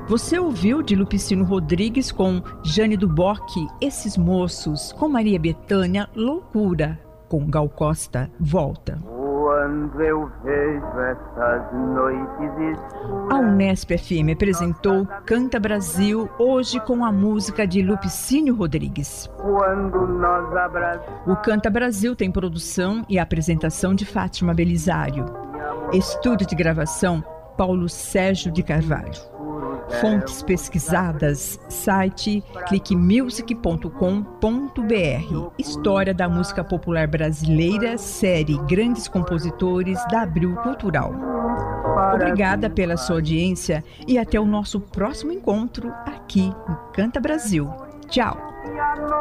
Você ouviu de Lupicínio Rodrigues com Jane do Bock, Esses Moços, com Maria Bethânia, Loucura, com Gal Costa, Volta. Quando eu vejo essas noites A Unesp FM apresentou Canta Brasil, hoje com a música de Lupicínio Rodrigues. Quando nós O Canta Brasil tem produção e apresentação de Fátima Belisário. Estúdio de gravação, Paulo Sérgio de Carvalho. Fontes pesquisadas, site cliquemusic.com.br. História da música popular brasileira, série Grandes Compositores da Abril Cultural. Obrigada pela sua audiência e até o nosso próximo encontro aqui no Canta Brasil. Tchau!